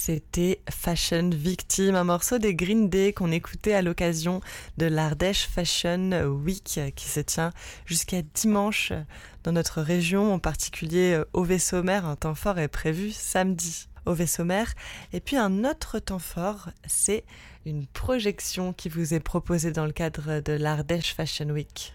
C'était Fashion Victim, un morceau des Green Day qu'on écoutait à l'occasion de l'Ardèche Fashion Week qui se tient jusqu'à dimanche dans notre région, en particulier au Vaisseau-Mer. Un temps fort est prévu samedi au Vaisseau-Mer. Et puis un autre temps fort, c'est une projection qui vous est proposée dans le cadre de l'Ardèche Fashion Week.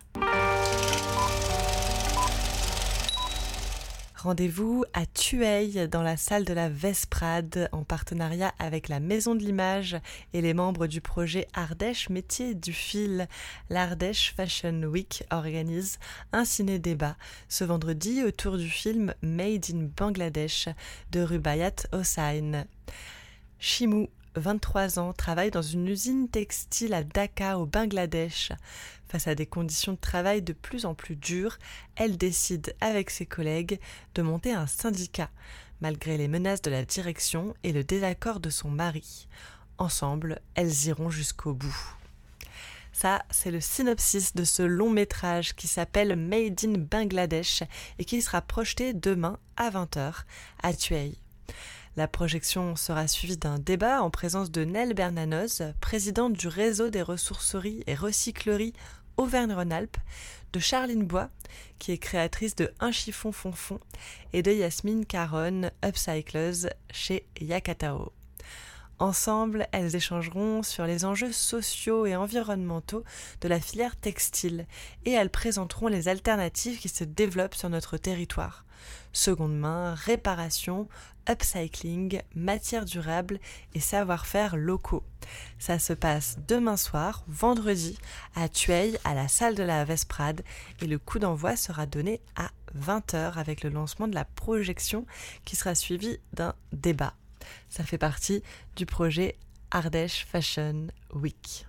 Rendez-vous à Thueil dans la salle de la Vesprade en partenariat avec la Maison de l'Image et les membres du projet Ardèche Métier du Fil. L'Ardèche Fashion Week organise un ciné-débat ce vendredi autour du film Made in Bangladesh de Rubaiyat Hossain. Chimou, 23 ans, travaille dans une usine textile à Dhaka au Bangladesh. Face à des conditions de travail de plus en plus dures, elle décide avec ses collègues de monter un syndicat, malgré les menaces de la direction et le désaccord de son mari. Ensemble, elles iront jusqu'au bout. Ça, c'est le synopsis de ce long métrage qui s'appelle Made in Bangladesh et qui sera projeté demain à 20h à Thueil. La projection sera suivie d'un débat en présence de Nell Bernanoz, présidente du réseau des ressourceries et recycleries Auvergne-Rhône-Alpes, de Charline Bois, qui est créatrice de Un chiffon fonfon, et de Yasmine Caron, upcycleuse chez Yakatao. Ensemble, elles échangeront sur les enjeux sociaux et environnementaux de la filière textile et elles présenteront les alternatives qui se développent sur notre territoire. Seconde main, réparation, upcycling, matières durables et savoir-faire locaux. Ça se passe demain soir, vendredi, à Thueil, à la salle de la Vesprade et le coup d'envoi sera donné à 20h avec le lancement de la projection qui sera suivi d'un débat. Ça fait partie du projet Ardèche Fashion Week.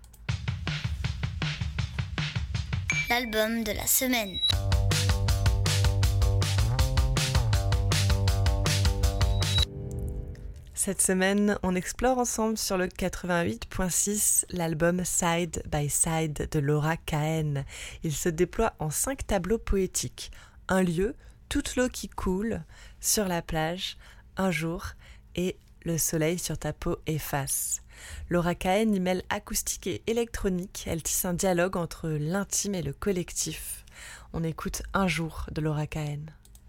L'album de la semaine. Cette semaine, on explore ensemble sur le 88.6 l'album Side by Side de Laura Cahen. Il se déploie en 5 tableaux poétiques. Un lieu, toute l'eau qui coule, sur la plage, un jour et le soleil sur ta peau efface. Laura Cahen y mêle acoustique et électronique. Elle tisse un dialogue entre l'intime et le collectif. On écoute Un jour de Laura Cahen.